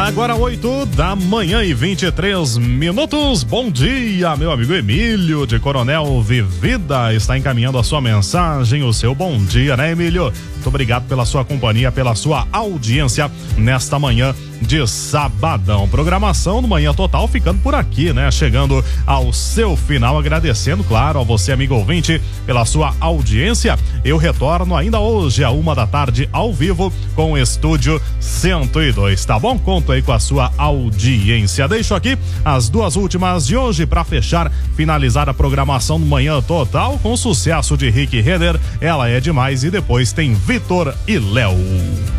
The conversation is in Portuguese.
Agora 8h23. Bom dia, meu amigo Emílio de Coronel Vivida está encaminhando a sua mensagem, o seu bom dia, né, Emílio? Muito obrigado pela sua companhia, pela sua audiência nesta manhã de sabadão. Programação do Manhã Total ficando por aqui, né? Chegando ao seu final, agradecendo, claro, a você, amigo ouvinte, pela sua audiência. Eu retorno ainda hoje, à 1h da tarde, ao vivo, com o Estúdio 102, tá bom? Conto aí com a sua audiência. Deixo aqui as duas últimas de hoje para fechar, finalizar a programação do Manhã Total com o sucesso de Rick Renner, Ela é Demais, e depois tem Vitor e Léo.